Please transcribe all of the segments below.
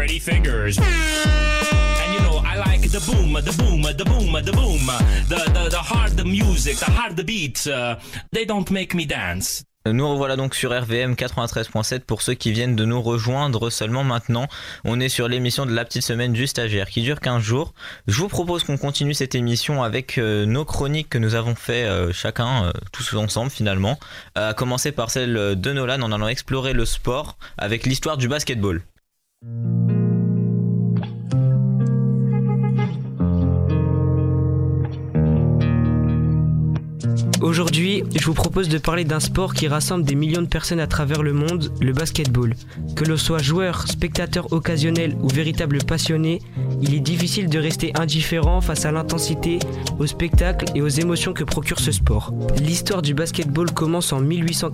pretty figures. And you know, I like the boom, the boom, the boom, the boom, the hard music, the hard beat. They don't make me dance. Nous revoilà donc sur RVM 93.7 pour ceux qui viennent de nous rejoindre seulement maintenant. On est sur l'émission de la petite semaine du stagiaire qui dure 15 jours. Je vous propose qu'on continue cette émission avec nos chroniques que nous avons fait chacun, tous ensemble finalement. À commencer par celle de Nolan en allant explorer le sport avec l'histoire du basketball. Aujourd'hui, je vous propose de parler d'un sport qui rassemble des millions de personnes à travers le monde, le basketball. Que l'on soit joueur, spectateur occasionnel ou véritable passionné, il est difficile de rester indifférent face à l'intensité, au spectacle et aux émotions que procure ce sport. L'histoire du basketball commence en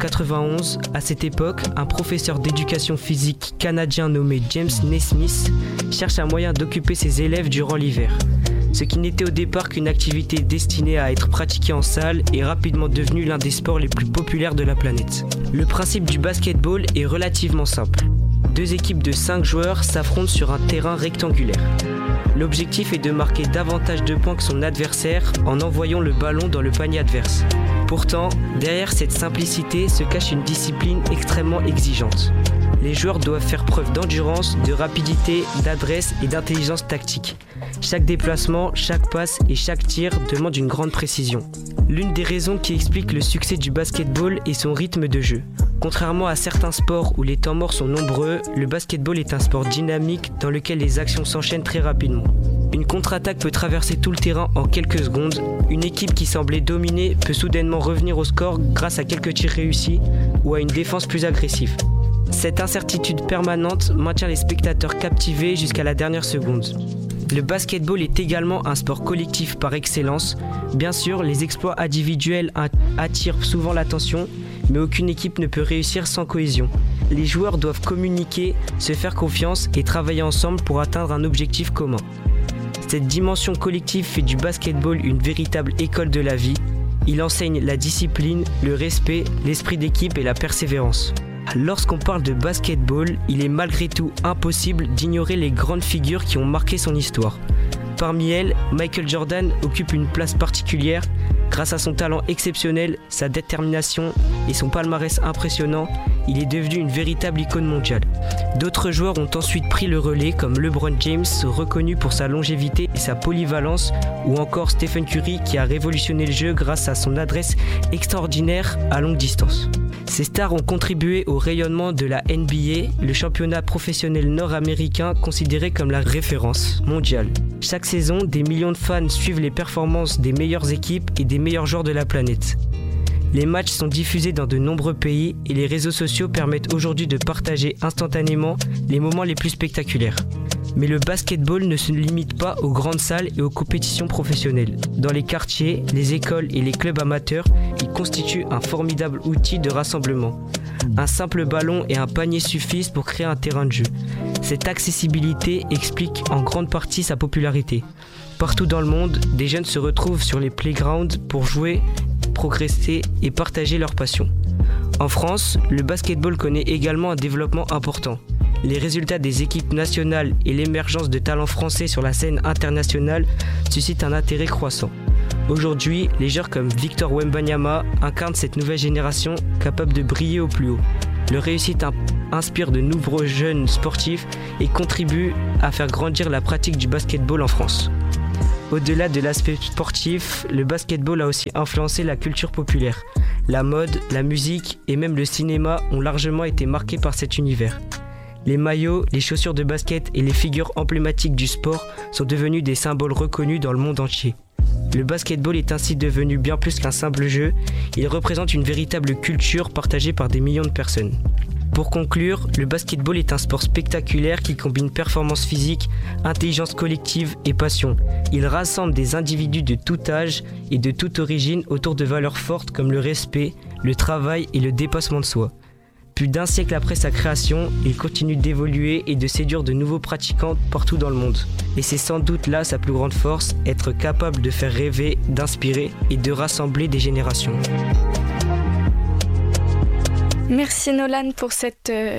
1891. À cette époque, un professeur d'éducation physique canadien nommé James Naismith cherche un moyen d'occuper ses élèves durant l'hiver. Ce qui n'était au départ qu'une activité destinée à être pratiquée en salle est rapidement devenu l'un des sports les plus populaires de la planète. Le principe du basketball est relativement simple. 2 équipes de 5 joueurs s'affrontent sur un terrain rectangulaire. L'objectif est de marquer davantage de points que son adversaire en envoyant le ballon dans le panier adverse. Pourtant, derrière cette simplicité se cache une discipline extrêmement exigeante. Les joueurs doivent faire preuve d'endurance, de rapidité, d'adresse et d'intelligence tactique. Chaque déplacement, chaque passe et chaque tir demandent une grande précision. L'une des raisons qui explique le succès du basketball est son rythme de jeu. Contrairement à certains sports où les temps morts sont nombreux, le basketball est un sport dynamique dans lequel les actions s'enchaînent très rapidement. Une contre-attaque peut traverser tout le terrain en quelques secondes. Une équipe qui semblait dominée peut soudainement revenir au score grâce à quelques tirs réussis ou à une défense plus agressive. Cette incertitude permanente maintient les spectateurs captivés jusqu'à la dernière seconde. Le basketball est également un sport collectif par excellence. Bien sûr, les exploits individuels attirent souvent l'attention, mais aucune équipe ne peut réussir sans cohésion. Les joueurs doivent communiquer, se faire confiance et travailler ensemble pour atteindre un objectif commun. Cette dimension collective fait du basketball une véritable école de la vie. Il enseigne la discipline, le respect, l'esprit d'équipe et la persévérance. Lorsqu'on parle de basketball, il est malgré tout impossible d'ignorer les grandes figures qui ont marqué son histoire. Parmi elles, Michael Jordan occupe une place particulière. Grâce à son talent exceptionnel, sa détermination et son palmarès impressionnant, il est devenu une véritable icône mondiale. D'autres joueurs ont ensuite pris le relais comme LeBron James, reconnu pour sa longévité et sa polyvalence, ou encore Stephen Curry qui a révolutionné le jeu grâce à son adresse extraordinaire à longue distance. Ces stars ont contribué au rayonnement de la NBA, le championnat professionnel nord-américain considéré comme la référence mondiale. Chaque saison, des millions de fans suivent les performances des meilleures équipes et des meilleurs joueurs de la planète. Les matchs sont diffusés dans de nombreux pays et les réseaux sociaux permettent aujourd'hui de partager instantanément les moments les plus spectaculaires. Mais le basketball ne se limite pas aux grandes salles et aux compétitions professionnelles. Dans les quartiers, les écoles et les clubs amateurs, il constitue un formidable outil de rassemblement. Un simple ballon et un panier suffisent pour créer un terrain de jeu. Cette accessibilité explique en grande partie sa popularité. Partout dans le monde, des jeunes se retrouvent sur les playgrounds pour jouer, progresser et partager leur passion. En France, le basketball connaît également un développement important. Les résultats des équipes nationales et l'émergence de talents français sur la scène internationale suscitent un intérêt croissant. Aujourd'hui, les joueurs comme Victor Wembanyama incarnent cette nouvelle génération capable de briller au plus haut. Leur réussite inspire de nombreux jeunes sportifs et contribue à faire grandir la pratique du basketball en France. Au-delà de l'aspect sportif, le basketball a aussi influencé la culture populaire. La mode, la musique et même le cinéma ont largement été marqués par cet univers. Les maillots, les chaussures de basket et les figures emblématiques du sport sont devenus des symboles reconnus dans le monde entier. Le basketball est ainsi devenu bien plus qu'un simple jeu, il représente une véritable culture partagée par des millions de personnes. Pour conclure, le basketball est un sport spectaculaire qui combine performance physique, intelligence collective et passion. Il rassemble des individus de tout âge et de toute origine autour de valeurs fortes comme le respect, le travail et le dépassement de soi. Plus d'un siècle après sa création, il continue d'évoluer et de séduire de nouveaux pratiquants partout dans le monde. Et c'est sans doute là sa plus grande force, être capable de faire rêver, d'inspirer et de rassembler des générations. Merci Nolan pour cette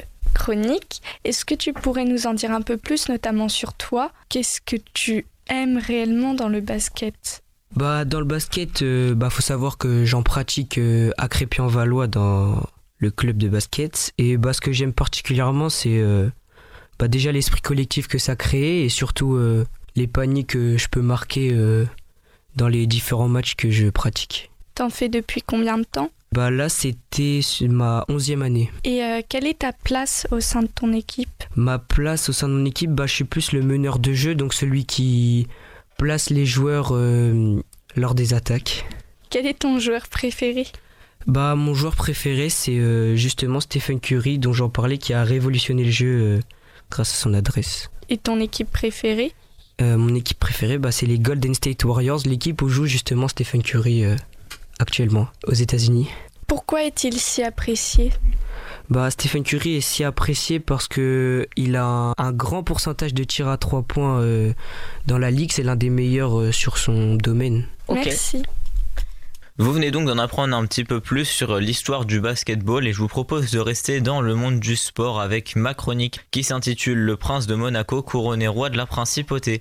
chronique. Est-ce que tu pourrais nous en dire un peu plus, notamment sur toi ? Qu'est-ce que tu aimes réellement dans le basket ? Dans le basket, faut savoir que j'en pratique à Crépy-en-Valois dans le club de basket. Et ce que j'aime particulièrement, c'est déjà l'esprit collectif que ça crée et surtout les paniers que je peux marquer dans les différents matchs que je pratique. T'en fais depuis combien de temps ? Là, c'était ma 11e année. Et quelle est ta place au sein de ton équipe ? Ma place au sein de mon équipe, je suis plus le meneur de jeu, donc celui qui place les joueurs lors des attaques. Quel est ton joueur préféré ? Mon joueur préféré, c'est justement Stephen Curry, dont j'en parlais, qui a révolutionné le jeu grâce à son adresse. Et ton équipe préférée ? Mon équipe préférée, c'est les Golden State Warriors, l'équipe où joue justement Stephen Curry actuellement aux États-Unis. Pourquoi est-il si apprécié ? Stephen Curry est si apprécié parce que il a un grand pourcentage de tirs à 3 points dans la ligue. C'est l'un des meilleurs sur son domaine. Merci. Vous venez donc d'en apprendre un petit peu plus sur l'histoire du basketball et je vous propose de rester dans le monde du sport avec ma chronique qui s'intitule Le Prince de Monaco couronné roi de la principauté.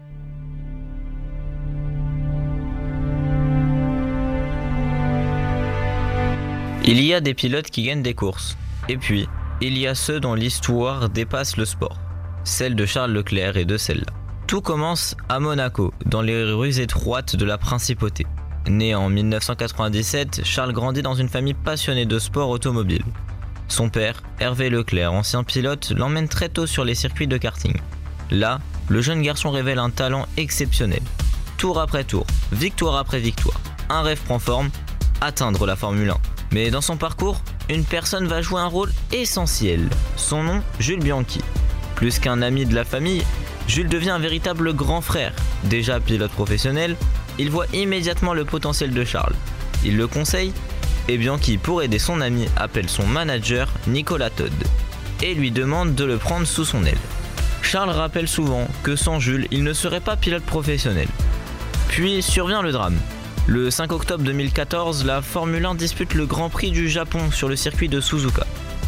Il y a des pilotes qui gagnent des courses. Et puis, il y a ceux dont l'histoire dépasse le sport. Celle de Charles Leclerc et de celle-là. Tout commence à Monaco, dans les rues étroites de la principauté. Né en 1997, Charles grandit dans une famille passionnée de sport automobile. Son père, Hervé Leclerc, ancien pilote, l'emmène très tôt sur les circuits de karting. Là, le jeune garçon révèle un talent exceptionnel. Tour après tour, victoire après victoire, un rêve prend forme, atteindre la Formule 1. Mais dans son parcours, une personne va jouer un rôle essentiel. Son nom, Jules Bianchi. Plus qu'un ami de la famille, Jules devient un véritable grand frère. Déjà pilote professionnel, il voit immédiatement le potentiel de Charles. Il le conseille et Bianchi, pour aider son ami, appelle son manager Nicolas Todd et lui demande de le prendre sous son aile. Charles rappelle souvent que sans Jules, il ne serait pas pilote professionnel. Puis survient le drame. Le 5 octobre 2014, la Formule 1 dispute le Grand Prix du Japon sur le circuit de Suzuka.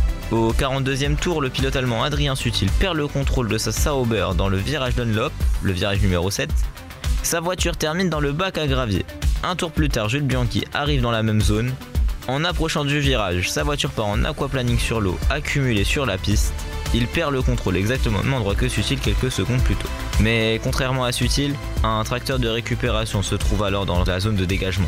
Au 42e tour, le pilote allemand Adrien Sutil perd le contrôle de sa Sauber dans le virage Dunlop, le virage numéro 7. Sa voiture termine dans le bac à gravier. Un tour plus tard, Jules Bianchi arrive dans la même zone. En approchant du virage, sa voiture part en aquaplaning sur l'eau, accumulée sur la piste. Il perd le contrôle exactement au même endroit que Sutil quelques secondes plus tôt. Mais contrairement à Sutil, un tracteur de récupération se trouve alors dans la zone de dégagement.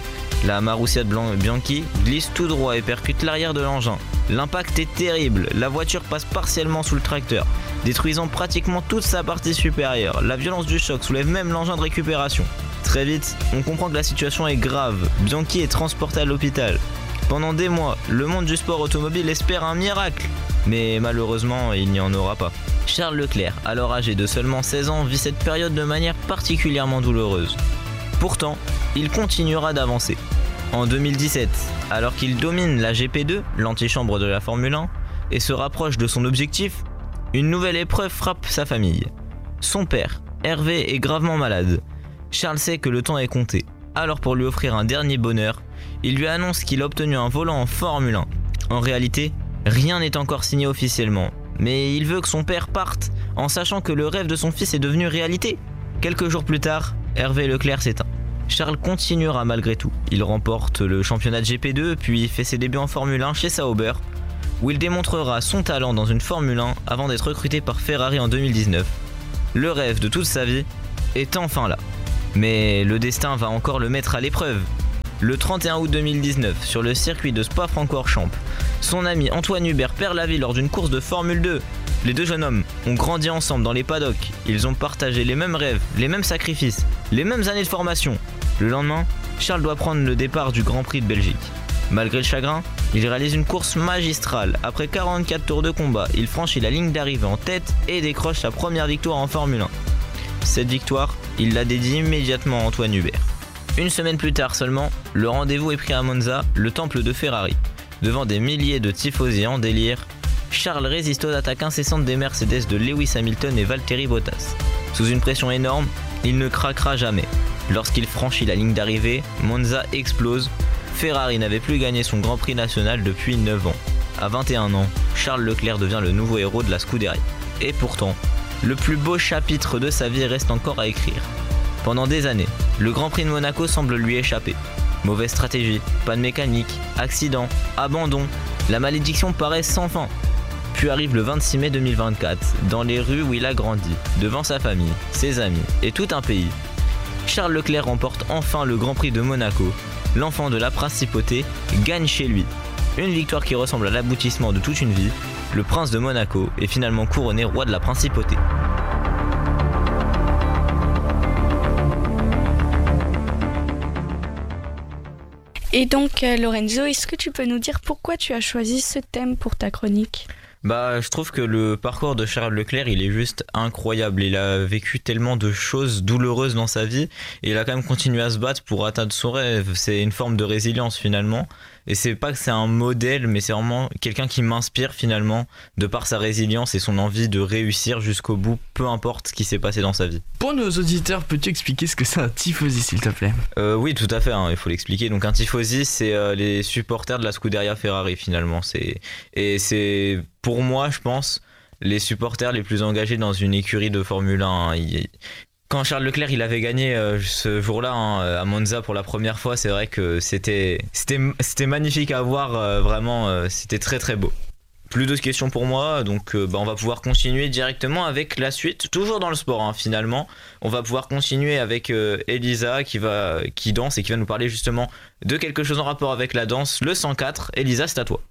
La Marussia de Bianchi glisse tout droit et percute l'arrière de l'engin. L'impact est terrible, la voiture passe partiellement sous le tracteur, détruisant pratiquement toute sa partie supérieure. La violence du choc soulève même l'engin de récupération. Très vite, on comprend que la situation est grave. Bianchi est transporté à l'hôpital. Pendant des mois, le monde du sport automobile espère un miracle. Mais malheureusement, il n'y en aura pas. Charles Leclerc, alors âgé de seulement 16 ans, vit cette période de manière particulièrement douloureuse. Pourtant, il continuera d'avancer. En 2017, alors qu'il domine la GP2, l'antichambre de la Formule 1, et se rapproche de son objectif, une nouvelle épreuve frappe sa famille. Son père, Hervé, est gravement malade. Charles sait que le temps est compté. Alors pour lui offrir un dernier bonheur, il lui annonce qu'il a obtenu un volant en Formule 1. En réalité, rien n'est encore signé officiellement, mais il veut que son père parte en sachant que le rêve de son fils est devenu réalité. Quelques jours plus tard, Hervé Leclerc s'éteint. Charles continuera malgré tout. Il remporte le championnat de GP2 puis fait ses débuts en Formule 1 chez Sauber, où il démontrera son talent dans une Formule 1 avant d'être recruté par Ferrari en 2019. Le rêve de toute sa vie est enfin là. Mais le destin va encore le mettre à l'épreuve. Le 31 août 2019, sur le circuit de Spa-Francorchamps, son ami Antoine Hubert perd la vie lors d'une course de Formule 2. Les deux jeunes hommes ont grandi ensemble dans les paddocks. Ils ont partagé les mêmes rêves, les mêmes sacrifices, les mêmes années de formation. Le lendemain, Charles doit prendre le départ du Grand Prix de Belgique. Malgré le chagrin, il réalise une course magistrale. Après 44 tours de combat, il franchit la ligne d'arrivée en tête et décroche sa première victoire en Formule 1. Cette victoire, il la dédie immédiatement à Antoine Hubert. Une semaine plus tard seulement, le rendez-vous est pris à Monza, le temple de Ferrari. Devant des milliers de tifosi en délire, Charles résiste aux attaques incessantes des Mercedes de Lewis Hamilton et Valtteri Bottas. Sous une pression énorme, il ne craquera jamais. Lorsqu'il franchit la ligne d'arrivée, Monza explose. Ferrari n'avait plus gagné son Grand Prix national depuis 9 ans. À 21 ans, Charles Leclerc devient le nouveau héros de la Scuderia. Et pourtant, le plus beau chapitre de sa vie reste encore à écrire. Pendant des années, le Grand Prix de Monaco semble lui échapper. Mauvaise stratégie, panne mécanique, accident, abandon, la malédiction paraît sans fin. Puis arrive le 26 mai 2024, dans les rues où il a grandi, devant sa famille, ses amis et tout un pays. Charles Leclerc remporte enfin le Grand Prix de Monaco. L'enfant de la principauté gagne chez lui. Une victoire qui ressemble à l'aboutissement de toute une vie. Le prince de Monaco est finalement couronné roi de la principauté. Et donc Lorenzo, est-ce que tu peux nous dire pourquoi tu as choisi ce thème pour ta chronique ? Je trouve que le parcours de Charles Leclerc, il est juste incroyable. Il a vécu tellement de choses douloureuses dans sa vie et il a quand même continué à se battre pour atteindre son rêve. C'est une forme de résilience finalement. Et c'est pas que c'est un modèle, mais c'est vraiment quelqu'un qui m'inspire finalement de par sa résilience et son envie de réussir jusqu'au bout, peu importe ce qui s'est passé dans sa vie. Pour nos auditeurs, peux-tu expliquer ce que c'est un tifosi, s'il te plaît ? Oui, tout à fait, il faut l'expliquer. Donc un tifosi, c'est les supporters de la Scuderia Ferrari finalement. C'est pour moi, je pense, les supporters les plus engagés dans une écurie de Formule 1. Quand Charles Leclerc il avait gagné ce jour-là à Monza pour la première fois, c'est vrai que c'était magnifique à voir, vraiment, c'était très très beau. Plus d'autres questions pour moi, donc on va pouvoir continuer directement avec la suite, toujours dans le sport finalement. On va pouvoir continuer avec Elisa qui danse et qui va nous parler justement de quelque chose en rapport avec la danse, le 104. Elisa, c'est à toi.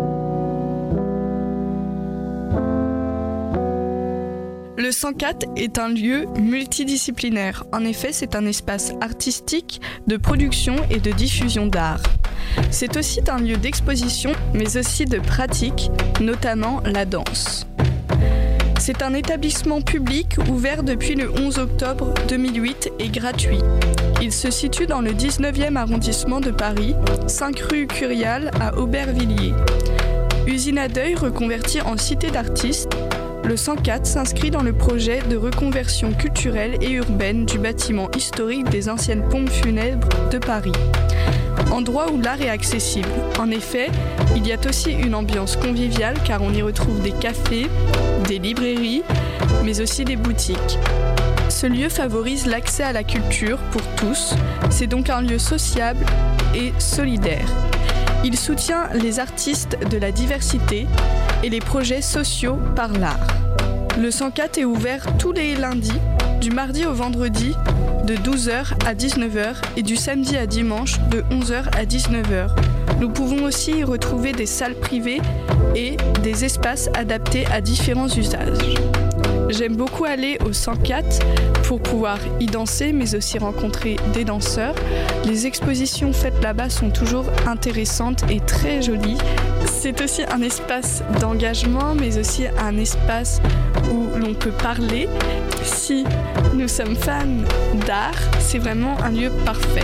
Le 104 est un lieu multidisciplinaire. En effet, c'est un espace artistique, de production et de diffusion d'art. C'est aussi un lieu d'exposition, mais aussi de pratique, notamment la danse. C'est un établissement public ouvert depuis le 11 octobre 2008 et gratuit. Il se situe dans le 19e arrondissement de Paris, 5 rue Curial à Aubervilliers. Usine à deuil reconvertie en cité d'artistes, le 104 s'inscrit dans le projet de reconversion culturelle et urbaine du bâtiment historique des anciennes pompes funèbres de Paris. Endroit où l'art est accessible. En effet, il y a aussi une ambiance conviviale car on y retrouve des cafés, des librairies, mais aussi des boutiques. Ce lieu favorise l'accès à la culture pour tous. C'est donc un lieu sociable et solidaire. Il soutient les artistes de la diversité et les projets sociaux par l'art. Le 104 est ouvert tous les lundis, du mardi au vendredi, de 12h à 19h et du samedi à dimanche, de 11h à 19h. Nous pouvons aussi y retrouver des salles privées et des espaces adaptés à différents usages. J'aime beaucoup aller au 104 pour pouvoir y danser, mais aussi rencontrer des danseurs. Les expositions faites là-bas sont toujours intéressantes et très jolies. C'est aussi un espace d'engagement, mais aussi un espace où l'on peut parler. Si nous sommes fans d'art, c'est vraiment un lieu parfait.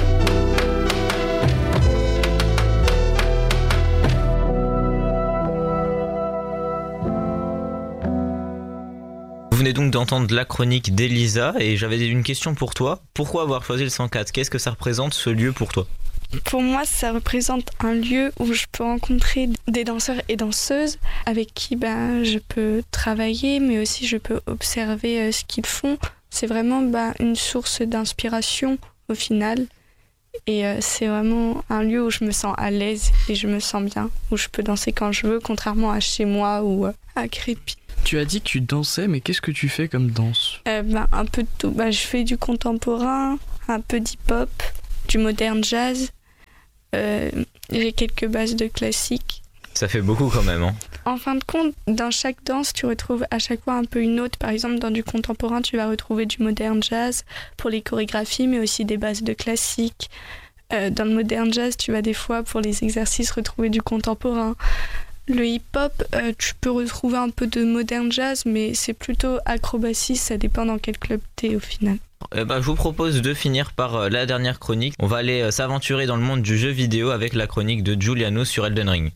Vous venez donc d'entendre la chronique d'Elisa et j'avais une question pour toi. Pourquoi avoir choisi le 104 ? Qu'est-ce que ça représente ce lieu pour toi ? Pour moi, ça représente un lieu où je peux rencontrer des danseurs et danseuses avec qui je peux travailler, mais aussi je peux observer ce qu'ils font. C'est vraiment une source d'inspiration au final. Et c'est vraiment un lieu où je me sens à l'aise et je me sens bien, où je peux danser quand je veux, contrairement à chez moi ou à Crépy. Tu as dit que tu dansais, mais qu'est-ce que tu fais comme danse ? Un peu de tout. Je fais du contemporain, un peu d'hip-hop, du modern jazz. J'ai quelques bases de classique. Ça fait beaucoup quand même. En fin de compte, dans chaque danse, tu retrouves à chaque fois un peu une autre. Par exemple, dans du contemporain, tu vas retrouver du modern jazz pour les chorégraphies, mais aussi des bases de classique. Dans le modern jazz, tu vas des fois, pour les exercices, retrouver du contemporain. Le hip-hop, tu peux retrouver un peu de modern jazz, mais c'est plutôt acrobatie, ça dépend dans quel club t'es au final. Je vous propose de finir par la dernière chronique. On va aller s'aventurer dans le monde du jeu vidéo avec la chronique de Giuliano sur Elden Ring.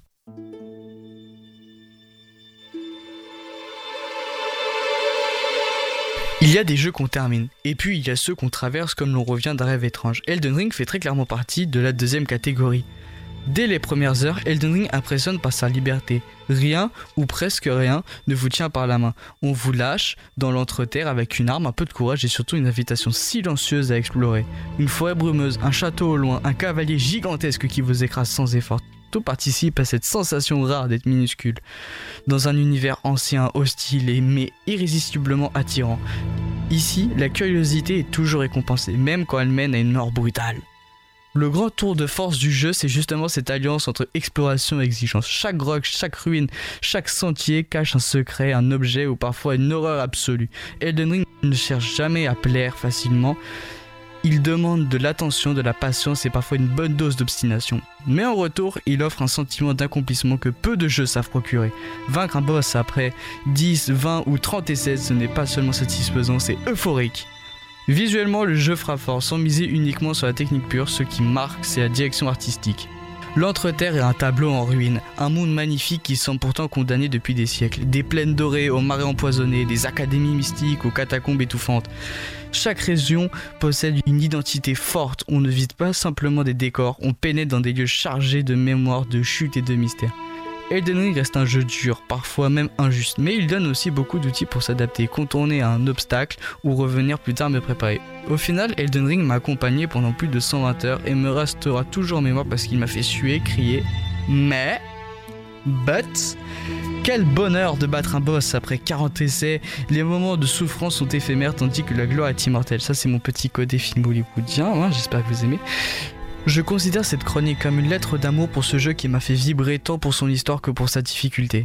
Il y a des jeux qu'on termine, et puis il y a ceux qu'on traverse comme l'on revient d'un rêve étrange. Elden Ring fait très clairement partie de la deuxième catégorie. Dès les premières heures, Elden Ring impressionne par sa liberté. Rien, ou presque rien, ne vous tient par la main. On vous lâche dans l'entreterre avec une arme, un peu de courage et surtout une invitation silencieuse à explorer. Une forêt brumeuse, un château au loin, un cavalier gigantesque qui vous écrase sans effort. Tout participe à cette sensation rare d'être minuscule. Dans un univers ancien, hostile mais irrésistiblement attirant. Ici, la curiosité est toujours récompensée, même quand elle mène à une mort brutale. Le grand tour de force du jeu, c'est justement cette alliance entre exploration et exigence. Chaque grotte, chaque ruine, chaque sentier cache un secret, un objet ou parfois une horreur absolue. Elden Ring ne cherche jamais à plaire facilement. Il demande de l'attention, de la patience et parfois une bonne dose d'obstination. Mais en retour, il offre un sentiment d'accomplissement que peu de jeux savent procurer. Vaincre un boss après 10, 20 ou 30 essais, ce n'est pas seulement satisfaisant, c'est euphorique. Visuellement, le jeu frappe fort, sans miser uniquement sur la technique pure, ce qui marque, c'est la direction artistique. L'Entreterre est un tableau en ruine, un monde magnifique qui semble pourtant condamné depuis des siècles. Des plaines dorées aux marais empoisonnés, des académies mystiques aux catacombes étouffantes. Chaque région possède une identité forte, on ne visite pas simplement des décors, on pénètre dans des lieux chargés de mémoire, de chutes et de mystères. Elden Ring reste un jeu dur, parfois même injuste, mais il donne aussi beaucoup d'outils pour s'adapter, contourner un obstacle ou revenir plus tard me préparer. Au final, Elden Ring m'a accompagné pendant plus de 120 heures et me restera toujours en mémoire parce qu'il m'a fait suer, crier, quel bonheur de battre un boss après 40 essais, les moments de souffrance sont éphémères tandis que la gloire est immortelle. Ça c'est mon petit côté film hollywoodien, hein, j'espère que vous aimez. Je considère cette chronique comme une lettre d'amour pour ce jeu qui m'a fait vibrer tant pour son histoire que pour sa difficulté.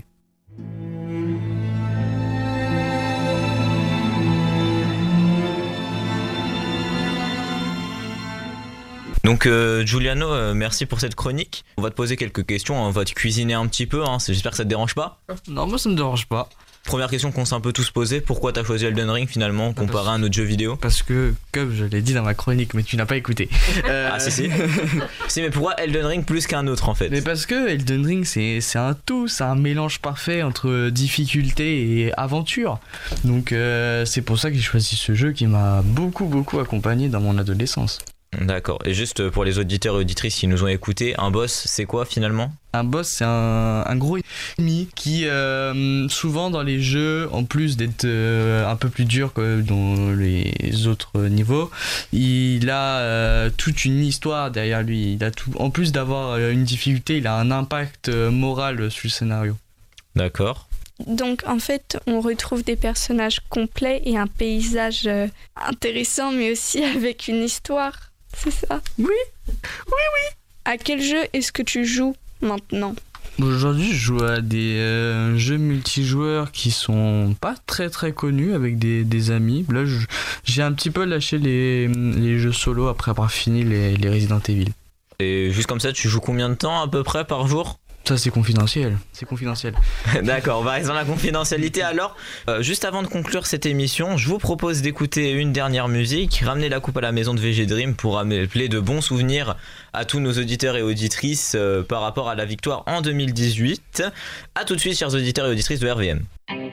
Donc Giuliano, merci pour cette chronique. On va te poser quelques questions, on va te cuisiner un petit peu, hein. J'espère que ça te dérange pas. Non, moi ça me dérange pas. Première question qu'on s'est un peu tous posé, pourquoi t'as choisi Elden Ring finalement comparé à un autre jeu vidéo? Parce que, comme je l'ai dit dans ma chronique, mais tu n'as pas écouté. Ah si. Si, mais pourquoi Elden Ring plus qu'un autre en fait? Mais parce que Elden Ring c'est un tout, c'est un mélange parfait entre difficulté et aventure. Donc c'est pour ça que j'ai choisi ce jeu qui m'a beaucoup accompagné dans mon adolescence. D'accord, et juste pour les auditeurs et auditrices qui nous ont écoutés, un boss c'est quoi finalement? Un boss c'est un gros ennemi qui souvent dans les jeux, en plus d'être un peu plus dur que dans les autres niveaux, il a toute une histoire derrière lui, il a tout, en plus d'avoir une difficulté, il a un impact moral sur le scénario. D'accord. Donc en fait, on retrouve des personnages complets et un paysage intéressant, mais aussi avec une histoire, c'est ça? Oui. À quel jeu est-ce que tu joues maintenant? Aujourd'hui, je joue à des jeux multijoueurs qui sont pas très connus avec des amis. Là, j'ai un petit peu lâché les jeux solo après avoir fini les Resident Evil. Et juste comme ça, tu joues combien de temps à peu près par jour? Ça c'est confidentiel. D'accord, on va rester dans la confidentialité alors. Juste avant de conclure cette émission, je vous propose d'écouter une dernière musique, ramener la coupe à la maison de VG Dream pour rappeler de bons souvenirs à tous nos auditeurs et auditrices par rapport à la victoire en 2018. A tout de suite chers auditeurs et auditrices de RVM.